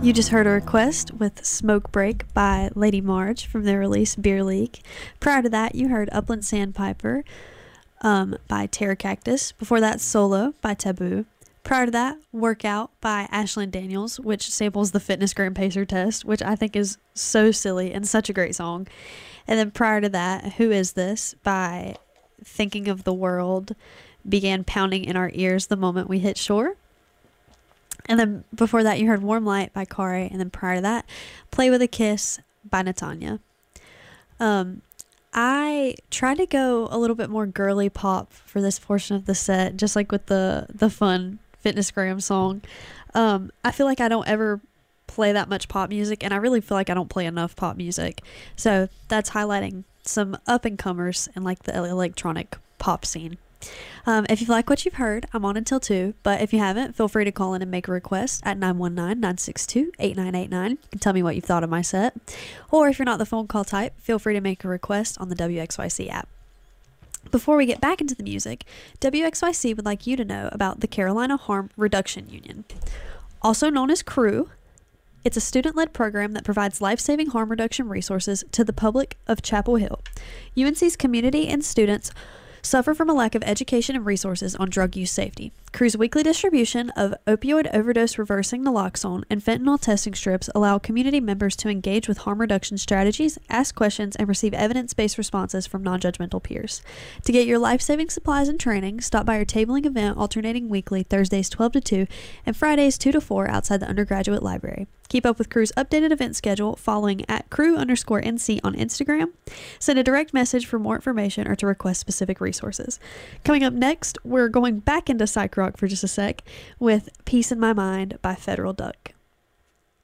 You just heard a request with Smoke Break by Lady Marge from their release Beer League. Prior to that, you heard Upland Sandpiper by Terra Cactus. Before that, Solo by Taboo. Prior to that, Workout by Ashlyn Daniels, which samples the Fitness Gram Pacer test, which I think is so silly and such a great song. And then prior to that, Who Is This by Thinking of the World began pounding in our ears the moment we hit shore. And then before that, you heard Warm Light by Kare. And then prior to that, Play With a Kiss by Natanya. I tried to go a little bit more girly pop for this portion of the set, just like with the fun Fitness Gram song. I feel like I don't ever play that much pop music, and I really feel like I don't play enough pop music. So that's highlighting some up-and-comers in like the electronic pop scene. If you like what you've heard, I'm on until 2, but if you haven't, feel free to call in and make a request at 919-962-8989 and tell me what you thought of my set. Or if you're not the phone call type, feel free to make a request on the WXYC app. Before we get back into the music, WXYC would like you to know about the Carolina Harm Reduction Union. Also known as CREW, it's a student-led program that provides life-saving harm reduction resources to the public of Chapel Hill. UNC's community and students suffer from a lack of education and resources on drug use safety. CREW's weekly distribution of opioid overdose reversing naloxone and fentanyl testing strips allow community members to engage with harm reduction strategies, ask questions, and receive evidence-based responses from non-judgmental peers. To get your life-saving supplies and training, stop by our tabling event alternating weekly Thursdays 12 to 2 and Fridays 2 to 4 outside the undergraduate library. Keep up with CREW's updated event schedule following at CREW_NC on Instagram. Send a direct message for more information or to request specific resources. Coming up next, we're going back into psych rock for just a sec with Peace in My Mind by Federal Duck.